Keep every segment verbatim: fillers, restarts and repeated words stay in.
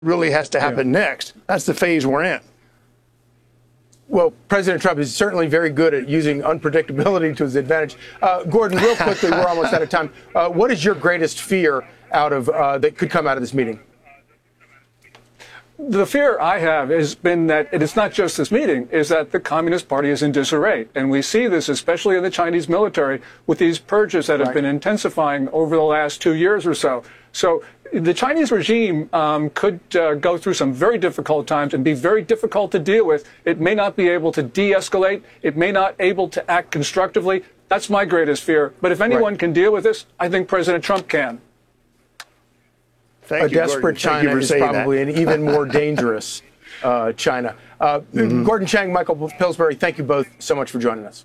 really has to happen yeah. next. That's the phase we're in. Well, President Trump is certainly very good at using unpredictability to his advantage. Uh, Gordon, real quickly, we're almost out of time. Uh, what is your greatest fear out of uh, that could come out of this meeting? The fear I have has been that it is not just this meeting, is that the Communist Party is in disarray. And we see this, especially in the Chinese military, with these purges that have right. been intensifying over the last two years or so. So the Chinese regime um, could uh, go through some very difficult times and be very difficult to deal with. It may not be able to de-escalate. It may not be able to act constructively. That's my greatest fear. But if anyone right. can deal with this, I think President Trump can. Thank a you, desperate Gordon. China is probably that. An even more dangerous uh, China. Uh, mm-hmm. Gordon Chang, Michael Pillsbury, thank you both so much for joining us.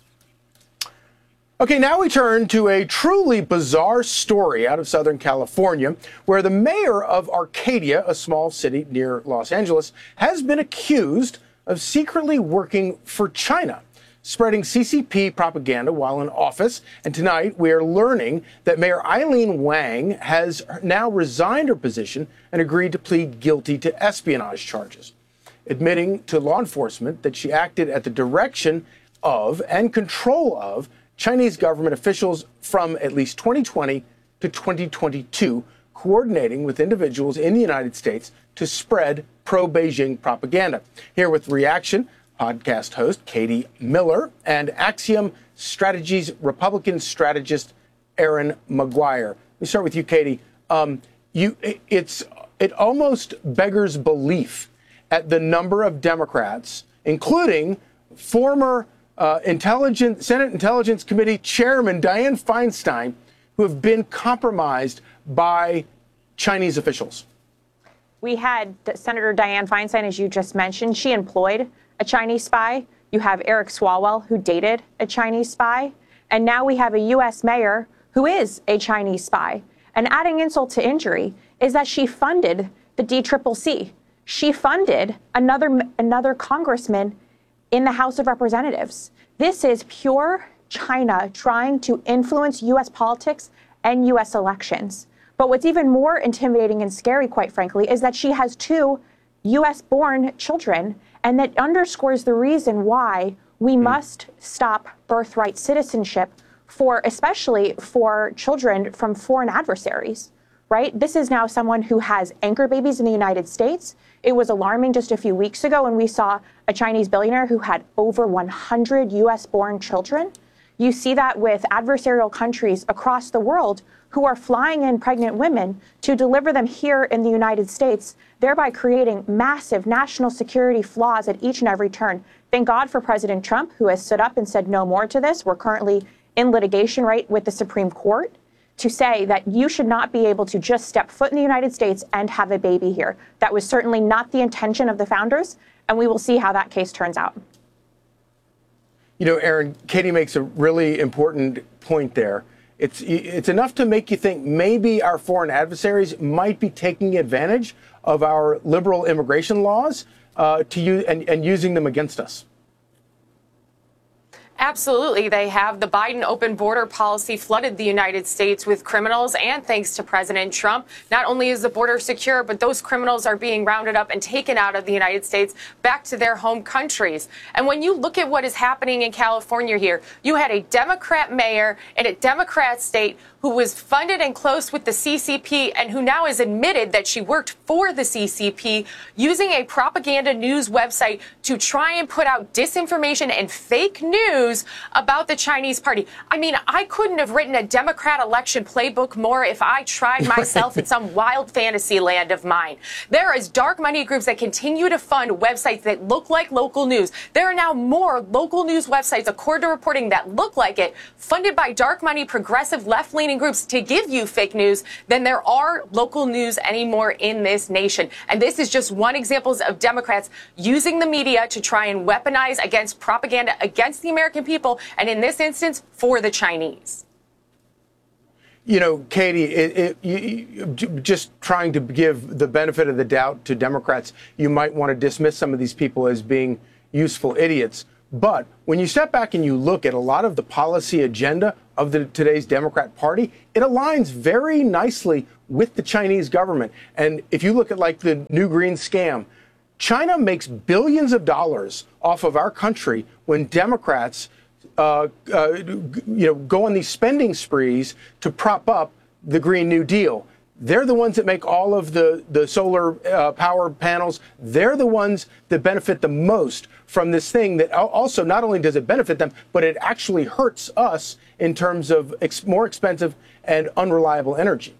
Okay, now we turn to a truly bizarre story out of Southern California, where the mayor of Arcadia, a small city near Los Angeles, has been accused of secretly working for China, spreading C C P propaganda while in office. And tonight we are learning that Mayor Eileen Wang has now resigned her position and agreed to plead guilty to espionage charges, admitting to law enforcement that she acted at the direction of and control of Chinese government officials from at least twenty twenty to twenty twenty-two, coordinating with individuals in the United States to spread pro-Beijing propaganda. Here with reaction, podcast host Katie Miller and Axiom Strategies Republican strategist Aaron McGuire. Let me start with you, Katie. Um, you, it's it almost beggars belief at the number of Democrats, including former uh, Intelligence Senate Intelligence Committee Chairman Dianne Feinstein, who have been compromised by Chinese officials. We had Senator Dianne Feinstein, as you just mentioned. She employed a Chinese spy. You have Eric Swalwell, who dated a Chinese spy. And now we have a U S mayor who is a Chinese spy. And adding insult to injury is that she funded the D C C C. She funded another, another congressman in the House of Representatives. This is pure China trying to influence U S politics and U S elections. But what's even more intimidating and scary, quite frankly, is that she has two U S-born children, and that underscores the reason why we mm. must stop birthright citizenship for, especially for children from foreign adversaries, right? This is now someone who has anchor babies in the United States. It was alarming just a few weeks ago when we saw a Chinese billionaire who had over one hundred U S-born children. You see that with adversarial countries across the world who are flying in pregnant women to deliver them here in the United States, thereby creating massive national security flaws at each and every turn. Thank God for President Trump, who has stood up and said no more to this. We're currently in litigation, right, with the Supreme Court to say that you should not be able to just step foot in the United States and have a baby here. That was certainly not the intention of the founders, and we will see how that case turns out. You know, Aaron, Katie makes a really important point there. It's it's enough to make you think maybe our foreign adversaries might be taking advantage of our liberal immigration laws uh, to use and, and using them against us. Absolutely. They have. The Biden open border policy flooded the United States with criminals, and thanks to President Trump, not only is the border secure, but those criminals are being rounded up and taken out of the United States back to their home countries. And when you look at what is happening in California here, you had a Democrat mayor in a Democrat state who was funded and close with the C C P and who now has admitted that she worked for the C C P using a propaganda news website to try and put out disinformation and fake news about the Chinese party. I mean, I couldn't have written a Democrat election playbook more if I tried myself in some wild fantasy land of mine. There is dark money groups that continue to fund websites that look like local news. There are now more local news websites, according to reporting, that look like it, funded by dark money, progressive, left-leaning groups to give you fake news than there are local news anymore in this nation. And this is just one example of Democrats using the media to try and weaponize against propaganda against the American people, and in this instance, for the Chinese. You know, Katie, it, it, you, you, just trying to give the benefit of the doubt to Democrats, you might want to dismiss some of these people as being useful idiots. But when you step back and you look at a lot of the policy agenda of the, today's Democrat Party, it aligns very nicely with the Chinese government. And if you look at like the New Green scam, China makes billions of dollars off of our country when Democrats uh, uh, you know, go on these spending sprees to prop up the Green New Deal. They're the ones that make all of the, the solar uh, power panels. They're the ones that benefit the most from this thing that also not only does it benefit them, but it actually hurts us in terms of ex- more expensive and unreliable energy.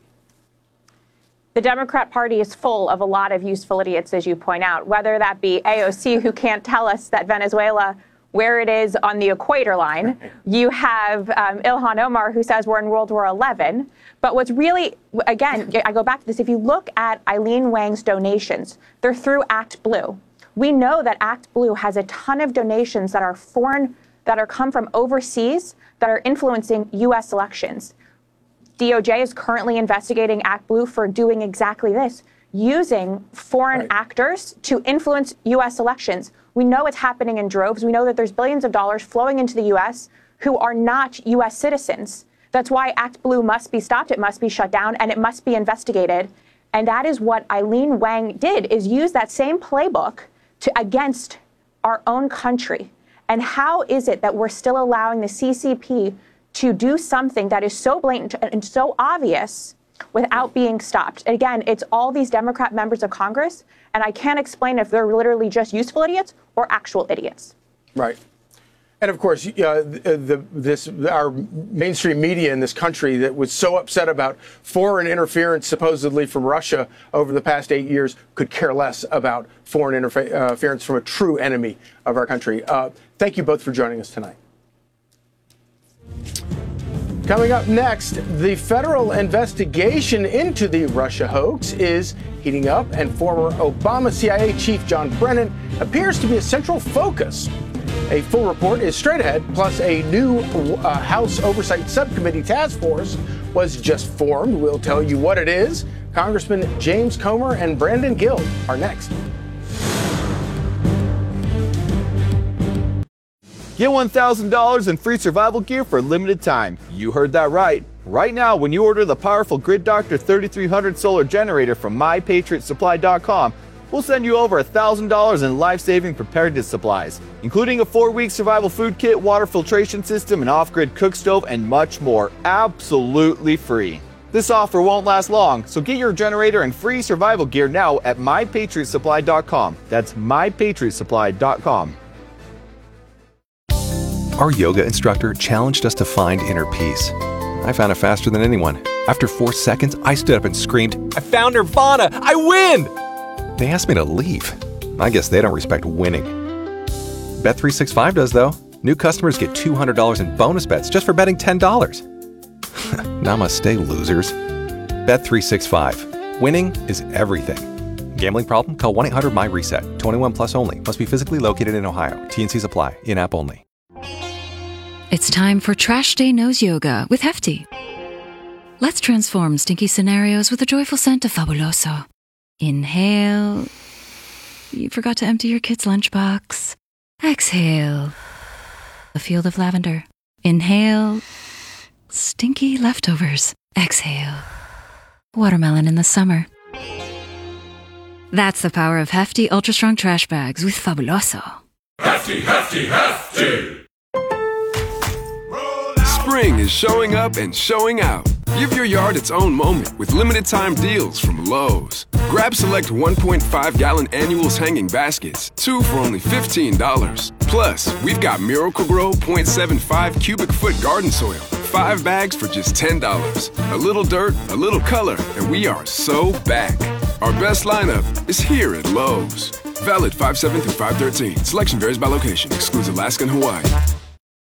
The Democrat Party is full of a lot of useful idiots, as you point out, whether that be A O C, who can't tell us that Venezuela, where it is on the equator line. You have um, Ilhan Omar, who says we're in World War Eleven. But what's really, again, I go back to this. If you look at Eileen Wang's donations, they're through Act Blue. We know that Act Blue has a ton of donations that are foreign, that are come from overseas, that are influencing U S elections. D O J is currently investigating Act Blue for doing exactly this, using foreign right. actors to influence U S elections. We know it's happening in droves. We know that there's billions of dollars flowing into the U S who are not U S citizens. That's why Act Blue must be stopped. It must be shut down, and it must be investigated. And that is what Eileen Wang did, is use that same playbook to against our own country. And how is it that we're still allowing the C C P to do something that is so blatant and so obvious without being stopped? And again, it's all these Democrat members of Congress, and I can't explain if they're literally just useful idiots or actual idiots. Right. And of course, uh, the, the, this our mainstream media in this country that was so upset about foreign interference supposedly from Russia over the past eight years could care less about foreign interfe- uh, interference from a true enemy of our country. Uh, thank you both for joining us tonight. Coming up next, the federal investigation into the Russia hoax is heating up, and former Obama C I A chief John Brennan appears to be a central focus. A full report is straight ahead, plus a new uh, House Oversight Subcommittee task force was just formed. We'll tell you what it is. Congressman James Comer and Brandon Guild are next. Get one thousand dollars in free survival gear for a limited time. You heard that right. Right now, when you order the powerful Grid Doctor thirty-three hundred solar generator from my patriot supply dot com, we'll send you over one thousand dollars in life-saving preparedness supplies, including a four-week survival food kit, water filtration system, an off-grid cook stove, and much more, absolutely free. This offer won't last long, so get your generator and free survival gear now at my patriot supply dot com. That's my patriot supply dot com. Our yoga instructor challenged us to find inner peace. I found it faster than anyone. After four seconds, I stood up and screamed, "I found Nirvana! I win!" They asked me to leave. I guess they don't respect winning. Bet three sixty-five does, though. New customers get two hundred dollars in bonus bets just for betting ten dollars. Namaste, losers. Bet three sixty-five. Winning is everything. Gambling problem? Call one eight hundred my reset. twenty-one plus only. Must be physically located in Ohio. T N Cs apply. In-app only. It's time for Trash Day Nose Yoga with Hefty. Let's transform stinky scenarios with a joyful scent of Fabuloso. Inhale. You forgot to empty your kid's lunchbox. Exhale. A field of lavender. Inhale. Stinky leftovers. Exhale. Watermelon in the summer. That's the power of Hefty Ultra Strong Trash Bags with Fabuloso. Hefty, Hefty, Hefty! Spring is showing up and showing out. Give your yard its own moment with limited time deals from Lowe's. Grab select one point five gallon annuals hanging baskets, two for only fifteen dollars. Plus, we've got Miracle-Gro point seven five cubic foot garden soil, five bags for just ten dollars. A little dirt, a little color, and we are so back. Our best lineup is here at Lowe's. Valid five seven through five thirteen. Selection varies by location. Excludes Alaska and Hawaii.